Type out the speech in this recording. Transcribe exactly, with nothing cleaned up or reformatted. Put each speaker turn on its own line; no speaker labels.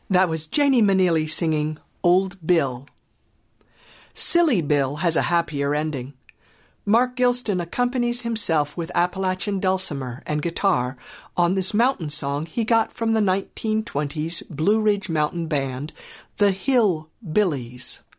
That was Janie Maneely singing Old Bill. Silly Bill has a happier ending. Mark Gilston accompanies himself with Appalachian dulcimer and guitar on this mountain song he got from the nineteen twenties Blue Ridge Mountain Band, the Hill Billies.